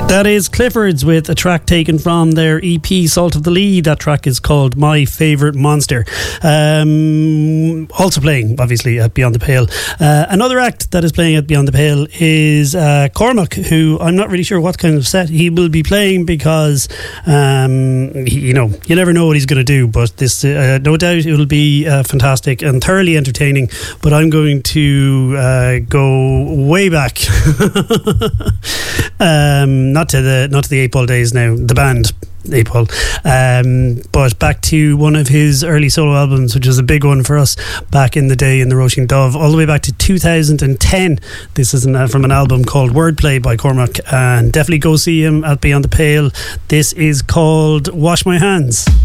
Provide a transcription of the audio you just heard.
That is Cliffords with a track taken from their EP Salt of the Lee. That track is called My Favourite Monster. Also playing, obviously, at Beyond the Pale. Another act that is playing at Beyond the Pale is Cormac, who I'm not really sure what kind of set he will be playing because, you never know what he's going to do. But this, no doubt, it will be fantastic and thoroughly entertaining. But I'm going to go way back. Not to the 8 Ball days now, the band 8 Ball, but back to one of his early solo albums, which was a big one for us back in the day in the Roisin Dove, all the way back to 2010. This is from an album called Wordplay by Cormac, and definitely go see him at Beyond the Pale. This is called Wash My Hands.